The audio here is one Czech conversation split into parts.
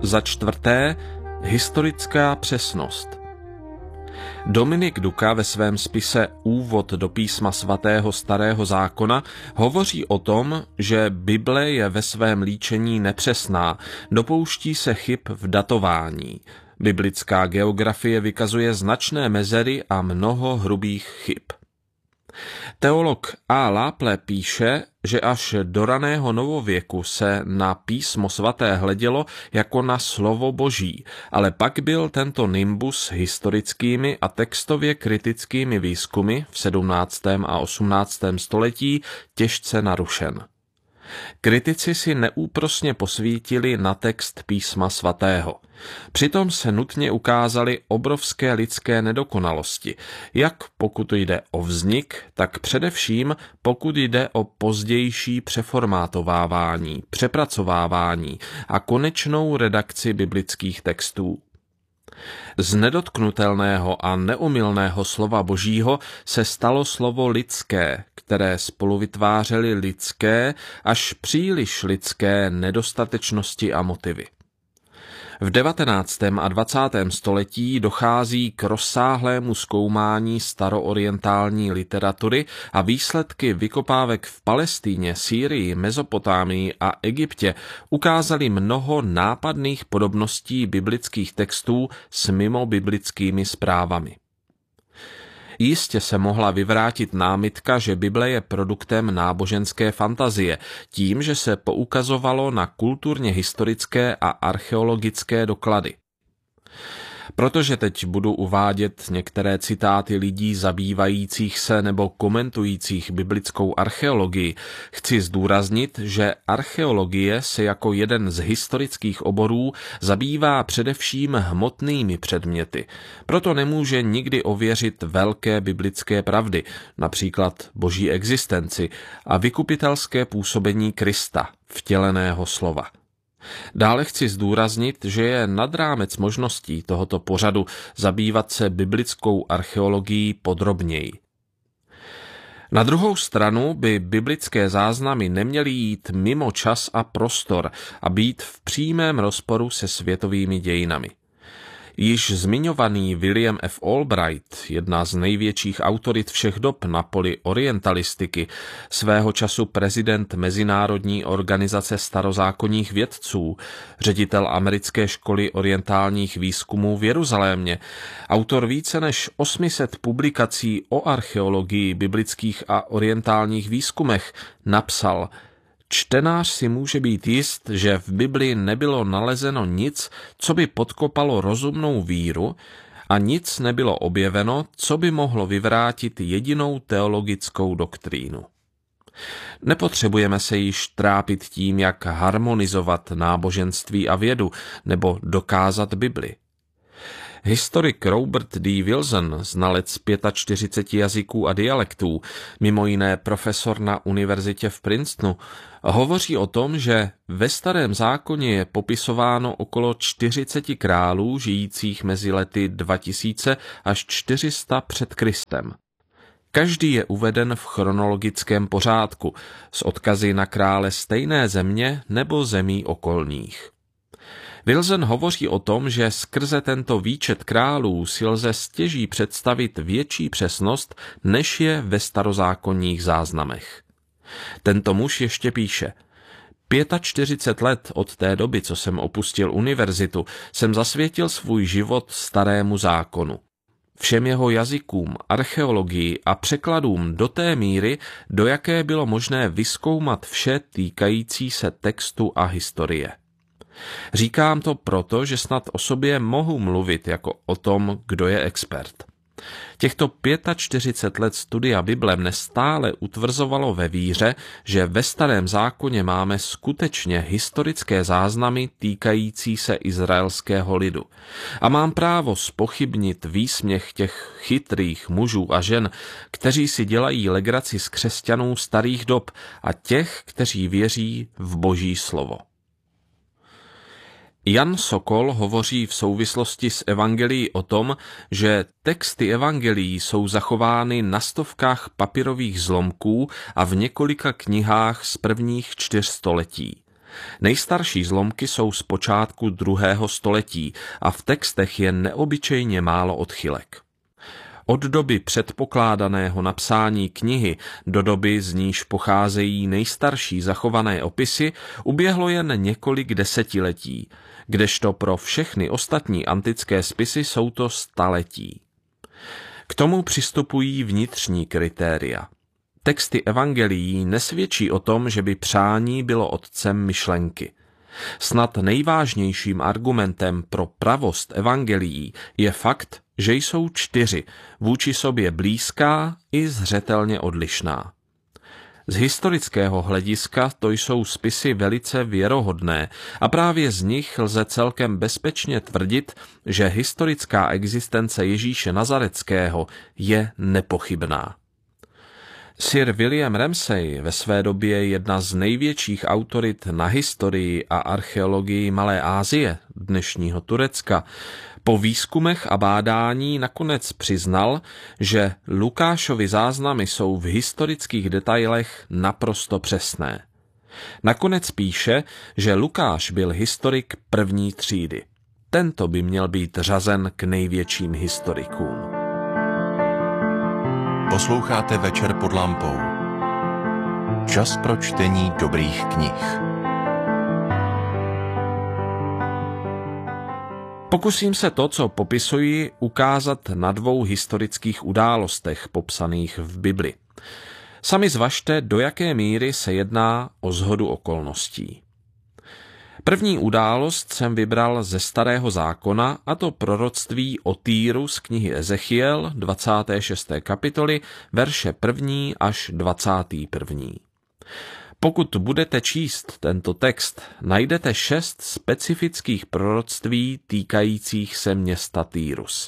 Za čtvrté, historická přesnost. Dominik Duka ve svém spise Úvod do písma svatého Starého zákona hovoří o tom, že Bible je ve svém líčení nepřesná, dopouští se chyb v datování. Biblická geografie vykazuje značné mezery a mnoho hrubých chyb. Teolog A. Láple píše, že až do raného novověku se na písmo svaté hledělo jako na slovo Boží, ale pak byl tento nimbus historickými a textově kritickými výzkumy v 17. a 18. století těžce narušen. Kritici si neúprosně posvítili na text písma svatého. Přitom se nutně ukázaly obrovské lidské nedokonalosti, jak pokud jde o vznik, tak především pokud jde o pozdější přeformátovávání, přepracovávání a konečnou redakci biblických textů. Z nedotknutelného a neomylného slova Božího se stalo slovo lidské, které spolu vytvářely lidské až příliš lidské nedostatečnosti a motivy. V 19. a 20. století dochází k rozsáhlému zkoumání staroorientální literatury a výsledky vykopávek v Palestíně, Sýrii, Mezopotámii a Egyptě ukázaly mnoho nápadných podobností biblických textů s mimobiblickými zprávami. Jistě se mohla vyvrátit námitka, že Bible je produktem náboženské fantazie, tím, že se poukazovalo na kulturně historické a archeologické doklady. Protože teď budu uvádět některé citáty lidí zabývajících se nebo komentujících biblickou archeologii, chci zdůraznit, že archeologie se jako jeden z historických oborů zabývá především hmotnými předměty, proto nemůže nikdy ověřit velké biblické pravdy, například Boží existenci a vykupitelské působení Krista, vtěleného slova. Dále chci zdůraznit, že je nad rámec možností tohoto pořadu zabývat se biblickou archeologií podrobněji. Na druhou stranu by biblické záznamy neměly jít mimo čas a prostor a být v přímém rozporu se světovými dějinami. Již zmiňovaný William F. Albright, jedna z největších autorit všech dob na poli orientalistiky, svého času prezident Mezinárodní organizace starozákonních vědců, ředitel Americké školy orientálních výzkumů v Jeruzalémě, autor více než 800 publikací o archeologii, biblických a orientálních výzkumech, napsal: Čtenář si může být jist, že v Biblii nebylo nalezeno nic, co by podkopalo rozumnou víru, a nic nebylo objeveno, co by mohlo vyvrátit jedinou teologickou doktrínu. Nepotřebujeme se již trápit tím, jak harmonizovat náboženství a vědu nebo dokázat Bibli. Historik Robert D. Wilson, znalec 45 jazyků a dialektů, mimo jiné profesor na univerzitě v Princetonu, hovoří o tom, že ve Starém zákoně je popisováno okolo 40 králů žijících mezi lety 2000 až 400 před Kristem. Každý je uveden v chronologickém pořádku s odkazy na krále stejné země nebo zemí okolních. Wilson hovoří o tom, že skrze tento výčet králů si lze stěží představit větší přesnost, než je ve starozákonních záznamech. Tento muž ještě píše: 45 let od té doby, co jsem opustil univerzitu, jsem zasvětil svůj život Starému zákonu. Všem jeho jazykům, archeologii a překladům do té míry, do jaké bylo možné vyzkoumat vše týkající se textu a historie. Říkám to proto, že snad o sobě mohu mluvit jako o tom, kdo je expert. Těchto 45 let studia Bible mne stále utvrzovalo ve víře, že ve Starém zákoně máme skutečně historické záznamy týkající se izraelského lidu. A mám právo zpochybnit výsměch těch chytrých mužů a žen, kteří si dělají legraci z křesťanů starých dob a těch, kteří věří v Boží slovo. Jan Sokol hovoří v souvislosti s evangelií o tom, že texty evangelií jsou zachovány na stovkách papírových zlomků a v několika knihách z prvních 4 století. Nejstarší zlomky jsou z počátku 2. století a v textech je neobyčejně málo odchylek. Od doby předpokládaného napsání knihy do doby, z níž pocházejí nejstarší zachované opisy, uběhlo jen několik desetiletí, kdežto pro všechny ostatní antické spisy jsou to staletí. K tomu přistupují vnitřní kritéria. Texty evangelií nesvědčí o tom, že by přání bylo otcem myšlenky. Snad nejvážnějším argumentem pro pravost evangelií je fakt, že jsou 4, vůči sobě blízká i zřetelně odlišná. Z historického hlediska to jsou spisy velice věrohodné a právě z nich lze celkem bezpečně tvrdit, že historická existence Ježíše Nazareckého je nepochybná. Sir William Ramsay, ve své době jedna z největších autorit na historii a archeologii Malé Asie, dnešního Turecka, po výzkumech a bádání nakonec přiznal, že Lukášovy záznamy jsou v historických detailech naprosto přesné. Nakonec píše, že Lukáš byl historik 1. třídy. Tento by měl být řazen k největším historikům. Posloucháte Večer pod lampou. Čas pro čtení dobrých knih. Pokusím se to, co popisuji, ukázat na 2 historických událostech popsaných v Bibli. Sami zvažte, do jaké míry se jedná o shodu okolností. První událost jsem vybral ze Starého zákona, a to proroctví o Týru z knihy Ezechiel, 26. kapitoly, verše 1. až 21. Pokud budete číst tento text, najdete 6 specifických proroctví týkajících se města Týrus.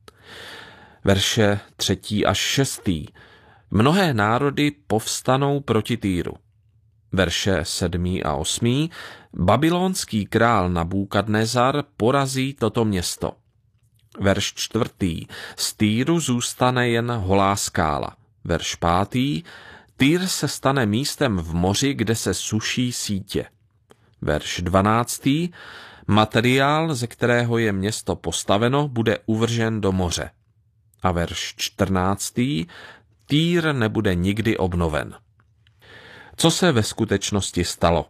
Verše 3. až 6. Mnohé národy povstanou proti Týru. Verše 7. a 8. Babylonský král Nabúkadnezar porazí toto město. Verš 4. Z Týru zůstane jen holá skála. Verš 5. Týr se stane místem v moři, kde se suší sítě. Verš 12. Materiál, ze kterého je město postaveno, bude uvržen do moře. A verš 14. Týr nebude nikdy obnoven. Co se ve skutečnosti stalo?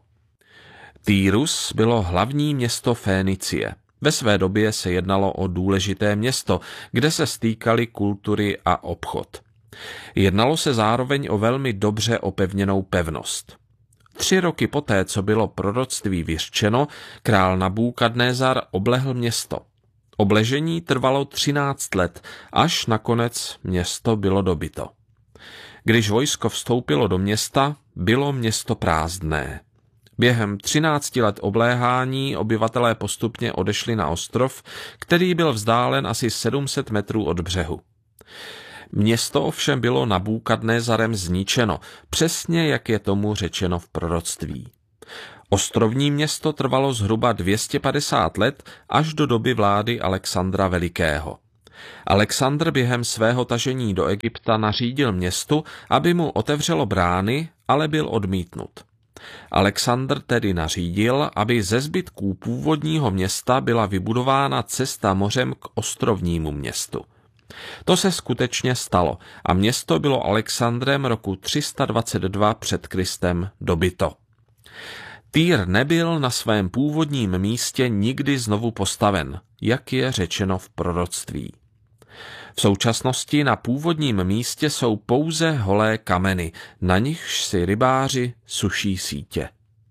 Týrus bylo hlavní město Fénicie. Ve své době se jednalo o důležité město, kde se stýkaly kultury a obchod. Jednalo se zároveň o velmi dobře opevněnou pevnost. 3 roky poté, co bylo proroctví vyřčeno, král Nabúkadnézar oblehl město. Obležení trvalo 13 let, až nakonec město bylo dobyto. Když vojsko vstoupilo do města, bylo město prázdné. Během 13 let obléhání obyvatelé postupně odešli na ostrov, který byl vzdálen asi 700 metrů od břehu. Město ovšem bylo Nabúkadnézarem zničeno, přesně jak je tomu řečeno v proroctví. Ostrovní město trvalo zhruba 250 let až do doby vlády Alexandra Velikého. Alexandr během svého tažení do Egypta nařídil městu, aby mu otevřelo brány, ale byl odmítnut. Alexandr tedy nařídil, aby ze zbytků původního města byla vybudována cesta mořem k ostrovnímu městu. To se skutečně stalo a město bylo Alexandrem roku 322 před Kristem dobyto. Týr nebyl na svém původním místě nikdy znovu postaven, jak je řečeno v proroctví. V současnosti na původním místě jsou pouze holé kameny, na nichž si rybáři suší sítě.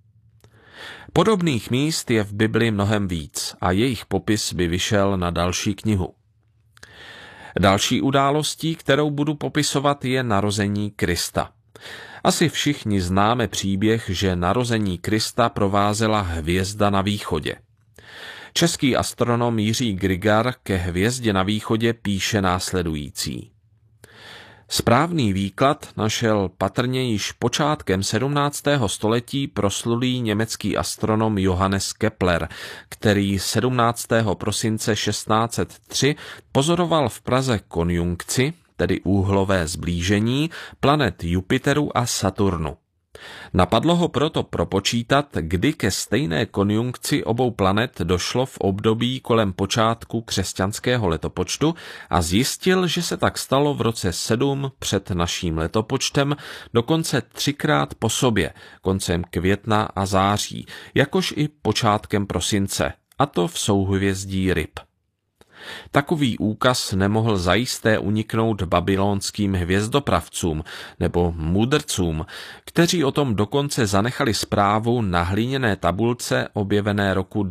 Podobných míst je v Bibli mnohem víc a jejich popis by vyšel na další knihu. Další událostí, kterou budu popisovat, je narození Krista. Asi všichni známe příběh, že narození Krista provázela hvězda na východě. Český astronom Jiří Grigar ke hvězdě na východě píše následující. Správný výklad našel patrně již počátkem 17. století proslulý německý astronom Johannes Kepler, který 17. prosince 1603 pozoroval v Praze konjunkci, tedy úhlové zblížení, planet Jupiteru a Saturnu. Napadlo ho proto propočítat, kdy ke stejné konjunkci obou planet došlo v období kolem počátku křesťanského letopočtu a zjistil, že se tak stalo v roce 7 před naším letopočtem, dokonce 3krát po sobě, koncem května a září, jakož i počátkem prosince, a to v souhvězdí Ryb. Takový úkaz nemohl zajisté uniknout babylonským hvězdopravcům nebo mudrcům, kteří o tom dokonce zanechali zprávu na hliněné tabulce objevené roku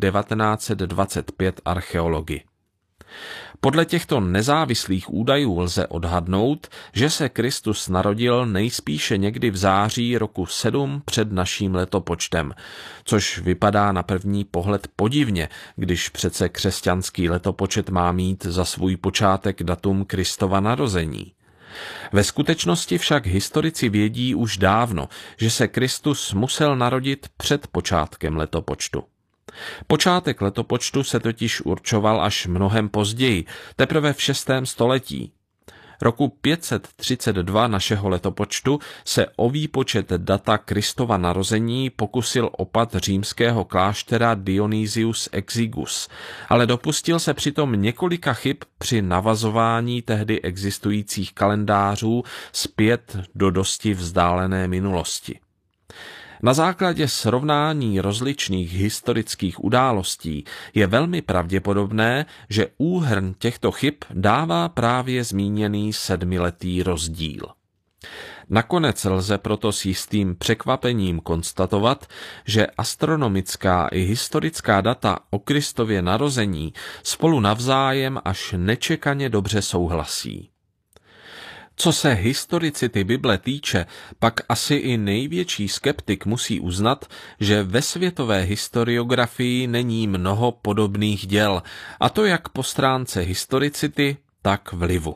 1925 archeology. Podle těchto nezávislých údajů lze odhadnout, že se Kristus narodil nejspíše někdy v září roku 7 před naším letopočtem, což vypadá na první pohled podivně, když přece křesťanský letopočet má mít za svůj počátek datum Kristova narození. Ve skutečnosti však historici vědí už dávno, že se Kristus musel narodit před počátkem letopočtu. Počátek letopočtu se totiž určoval až mnohem později, teprve v 6. století. Roku 532 našeho letopočtu se o výpočet data Kristova narození pokusil opat římského kláštera Dionysius Exigus, ale dopustil se přitom několika chyb při navazování tehdy existujících kalendářů zpět do dosti vzdálené minulosti. Na základě srovnání rozličných historických událostí je velmi pravděpodobné, že úhrn těchto chyb dává právě zmíněný 7letý rozdíl. Nakonec lze proto s jistým překvapením konstatovat, že astronomická i historická data o Kristově narození spolu navzájem až nečekaně dobře souhlasí. Co se historicity Bible týče, pak asi i největší skeptik musí uznat, že ve světové historiografii není mnoho podobných děl, a to jak po stránce historicity, tak vlivu.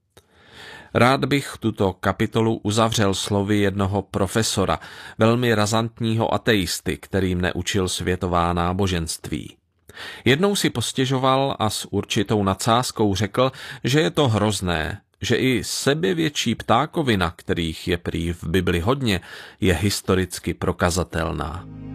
Rád bych tuto kapitolu uzavřel slovy jednoho profesora, velmi razantního ateisty, který mne učil světová náboženství. Jednou si postěžoval a s určitou nadsázkou řekl, že je to hrozné, že i sebevětší ptákovina, kterých je prý v Bibli hodně, je historicky prokazatelná.